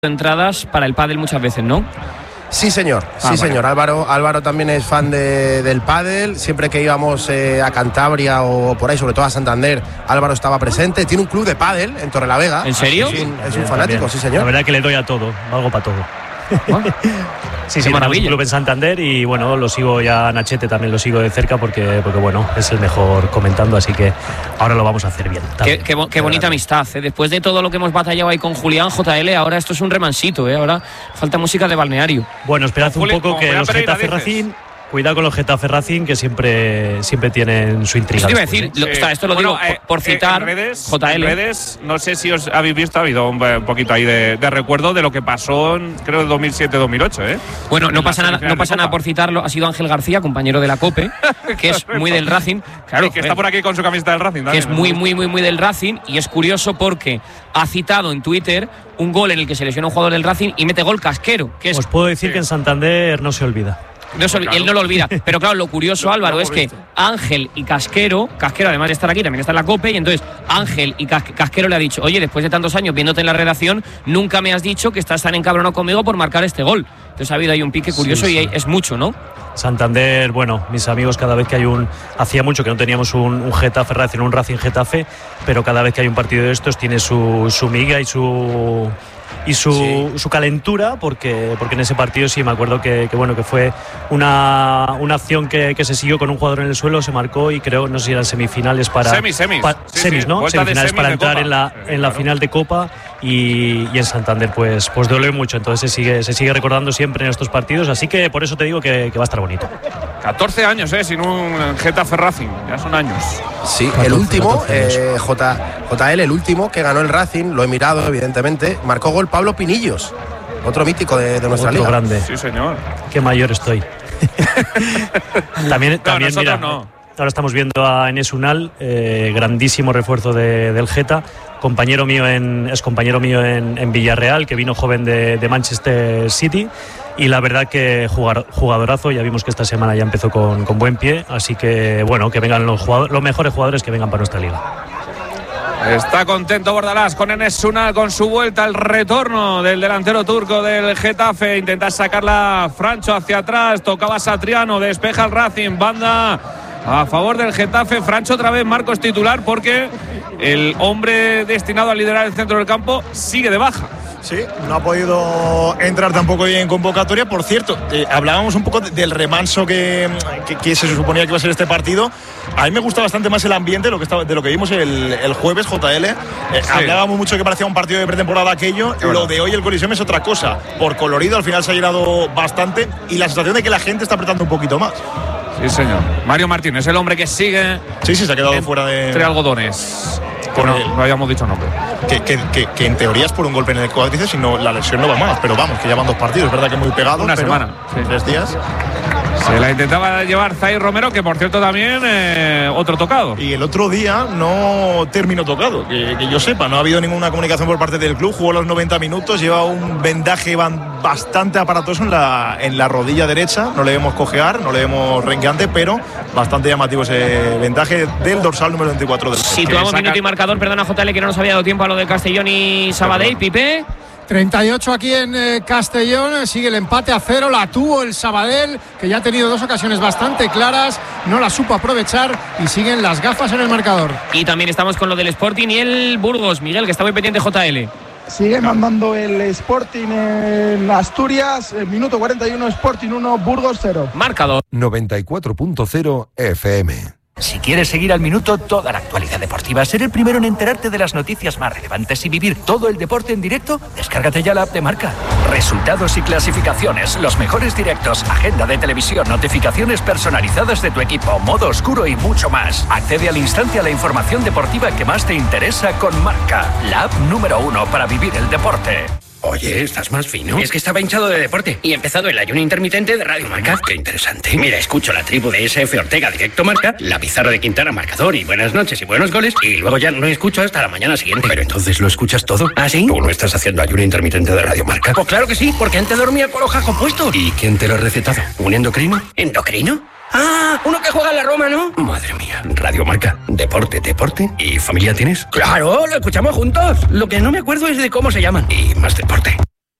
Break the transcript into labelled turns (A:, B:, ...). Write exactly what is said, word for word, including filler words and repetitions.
A: entradas para el pádel muchas veces, ¿no?
B: Sí, señor, sí,
A: ah,
B: señor.
A: Vale.
B: Álvaro, Álvaro también es fan de, del pádel. Siempre que íbamos eh, a Cantabria o por ahí, sobre todo a Santander, Álvaro estaba presente. Tiene un club de pádel en Torrelavega.
A: ¿En serio?
B: Es un, es
C: Bien,
B: un fanático,
C: también.
B: sí, señor.
C: La verdad que le doy a todo, valgo para todo. Sí, sí,
A: maravilla.
C: un club en Santander y bueno, lo sigo ya a Nachete, también lo sigo de cerca porque, porque bueno, es el mejor comentando, así que ahora lo vamos a hacer bien.
A: Qué, qué, qué bonita amistad, ¿eh? Después de todo lo que hemos batallado ahí con Julián, J L, ahora esto es un remansito, ¿eh? Ahora falta música de balneario.
C: Bueno, esperad un poco que los Getafe Racing, cuidado con los Getafe Racing, que siempre, siempre tienen su intriga.
A: Eso te iba a
C: después,
A: decir,
C: ¿eh?
A: lo, está, esto lo
D: Bueno,
A: digo
D: eh,
A: por, por citar
D: en redes,
A: J L.
D: En redes, no sé si os habéis visto, ha habido un, un poquito ahí de, de recuerdo de lo que pasó en, creo, en dos mil siete dos mil ocho, ¿eh?
A: Bueno, no
D: En
A: pasa
D: la
A: nada, no
D: semifinal
A: pasa
D: de
A: nada
D: Copa.
A: por citarlo, ha sido Ángel García, compañero de la COPE, que es muy del Racing. Claro,
D: Sí, que está por aquí con su camiseta del Racing
A: que
D: también,
A: es muy, muy, muy, muy del Racing, y es curioso porque ha citado en Twitter un gol en el que se lesiona un jugador del Racing y mete gol Casquero, que es…
C: Os puedo decir
D: Sí.
C: que en Santander no se olvida.
A: No se olvi-
D: Claro.
A: Él no lo olvida. Pero claro, lo curioso,
D: Lo-
A: Álvaro,
D: lo
A: es
D: hemos
A: que
D: visto.
A: Ángel y Casquero, Casquero además de estar aquí, también está en la COPE, y entonces Ángel y Cas- Casquero le ha dicho, oye, después de tantos años viéndote en la redacción, nunca me has dicho que estás tan encabronado conmigo por marcar este gol. Entonces ha habido ahí un pique curioso
C: Sí, sí.
A: y es mucho, ¿no?
C: Santander, bueno, mis amigos, cada vez que hay un… Hacía mucho que no teníamos un, un Getafe Racing, un Racing Getafe, pero cada vez que hay un partido de estos tiene su, su miga y su… y su,
B: Sí.
C: su calentura, porque, porque en ese partido sí me acuerdo que, que bueno que fue una, una acción que, que se siguió con un jugador en el suelo, se marcó y creo, no sé si eran semifinales para…
D: Semis, semis.
C: pa-
D: Sí,
C: semis,
D: sí,
C: ¿no?
D: vuelta de
C: Semifinales
D: semis
C: para
D: de
C: entrar
D: Copa.
C: en la,
D: Sí,
C: en la
D: claro.
C: final de Copa y, y en Santander pues, pues duele mucho, entonces se sigue, se sigue recordando siempre en estos partidos, así que por eso te digo que, que va a estar bonito.
D: catorce años, ¿eh? Sin un Getafe Racing, ya son años.
B: Sí, el
C: catorce,
B: último,
C: catorce años.
B: eh, J, JL, el último que ganó el Racing, lo he mirado evidentemente, marcó gol Pablo Pinillos, otro mítico de, de nuestra
C: Otro
B: liga.
C: grande.
D: Sí, señor.
C: Qué mayor estoy. también, también
D: nosotros
C: mira,
D: no.
C: ahora estamos viendo a Enes Unal, eh, grandísimo refuerzo de, del Geta, compañero mío en, es compañero mío en, en Villarreal, que vino joven de, de Manchester City. Y la verdad que jugar, jugadorazo, ya vimos que esta semana ya empezó con, con buen pie, así que bueno, que vengan los, jugadores, los mejores jugadores que vengan para nuestra liga.
D: Está contento Bordalás con Enes Unal, con su vuelta al retorno del delantero turco del Getafe. Intenta sacarla Francho hacia atrás, tocaba Satriano, despeja el Racing, banda a favor del Getafe. Francho otra vez, Marcos titular, porque el hombre destinado a liderar el centro del campo sigue de baja.
E: Sí, no ha podido entrar tampoco hoy en convocatoria. Por cierto, eh, hablábamos un poco de- del remanso que, que, que se suponía que iba a ser este partido. A mí me gusta bastante más el ambiente de lo que, estaba, de lo que vimos el, el jueves, J L. Eh,
D: Sí.
E: Hablábamos mucho que parecía un partido de pretemporada aquello.
D: Claro.
E: Lo de hoy, el Coliseum, es otra cosa. Por colorido, al final se ha llenado bastante y la sensación de que la gente está apretando un poquito más.
D: Sí, señor. Mario Martínez, el hombre que sigue
E: Sí, sí, se ha quedado
D: en-
E: fuera de…
D: entre algodones.
E: Con
D: no,
E: el-
D: no habíamos dicho nombre.
E: Que, que, que, que en teoría es por un golpe en el cuádriceps, sino la lesión no va más. Pero vamos, que llevan dos partidos, es verdad que muy pegados.
D: Una
E: pero
D: semana, sí.
E: Tres días.
D: Se la intentaba llevar Zair Romero, que por cierto también eh, otro tocado.
E: Y el otro día no terminó tocado, que, que yo sepa, no ha habido ninguna comunicación por parte del club, jugó los noventa minutos, lleva un vendaje ban- bastante aparatoso en la, en la rodilla derecha, no le vemos cojear, no le vemos renqueante, pero bastante llamativo ese vendaje del dorsal número veinticuatro del club.
A: Situamos
D: saca-
A: minuto y marcador, perdona J L que no nos había dado tiempo a lo de Castellón y Sabadell, Pipe.
F: treinta y ocho aquí en eh, Castellón, sigue el empate a cero, la tuvo el Sabadell, que ya ha tenido dos ocasiones bastante claras, no la supo aprovechar y siguen las gafas en el marcador.
A: Y también estamos con lo del Sporting y el Burgos, Miguel, que está muy pendiente J L.
G: Sigue mandando el Sporting en Asturias, el minuto cuarenta y uno, Sporting uno, Burgos cero.
A: Marcador.
H: noventa y cuatro punto cero F M.
I: Si quieres seguir al minuto toda la actualidad deportiva, ser el primero en enterarte de las noticias más relevantes y vivir todo el deporte en directo, descárgate ya la app de Marca. Resultados y clasificaciones, los mejores directos, agenda de televisión, notificaciones personalizadas de tu equipo, modo oscuro y mucho más. Accede al instante a la información deportiva que más te interesa con Marca, la app número uno para vivir el deporte.
J: Oye, ¿estás más fino? Es que estaba hinchado de deporte y he empezado el ayuno intermitente de Radio Marca. Qué interesante. Mira, escucho la tribu de S F Ortega Directo Marca, la pizarra de Quintana Marcador y buenas noches y buenos goles, y luego ya no lo escucho hasta la mañana siguiente. Pero entonces lo escuchas todo. ¿Ah, sí? ¿Tú no estás haciendo ayuno intermitente de Radio Marca? Pues claro que sí, porque antes dormía con los jajos puestos. ¿Y quién te lo ha recetado? ¿Un endocrino? ¿Endocrino? Ah, uno que juega en la Roma, ¿no? Madre mía, Radio Marca, deporte, deporte. ¿Y familia tienes? Claro, lo escuchamos juntos. Lo que no me acuerdo es de cómo se llaman. Y más deporte.